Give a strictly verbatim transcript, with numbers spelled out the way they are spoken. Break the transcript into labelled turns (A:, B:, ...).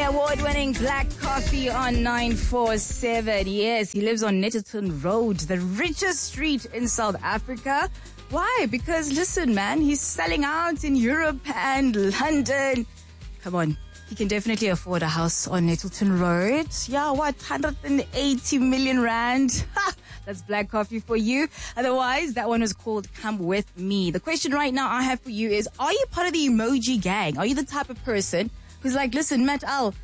A: award-winning Black Coffee on nine four seven. Yes, he lives on Nettleton Road, the richest street in South Africa. Why? Because listen, man, he's selling out in Europe and London. Come on. He can definitely afford a house on Nettleton Road. Yeah, what? one hundred eighty million rand. That's Black Coffee for you. Otherwise, that one was called Come With Me. The question right now I have for you is, are you part of the emoji gang? Are you the type of person who's like, listen, Matt Al,